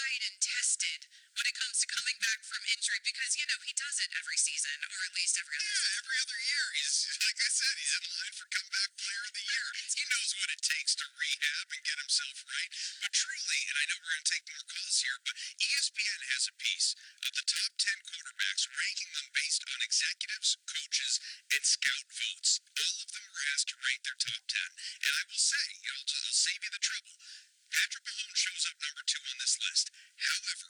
tried and tested when it comes to coming back from injury because, he does it every season, or at least every other season. Every other year. He's, like I said, he's in line for comeback player of the year. He knows what it takes to rehab and get himself right. But truly, and I know we're going to take more calls here, but ESPN has a piece of the top 10 quarterbacks, ranking them based on executives, coaches, and scout votes. All of them were asked to rate their top 10. And I will say, I'll save you the trouble. Patrick Mahomes shows up number 2 on this list. However,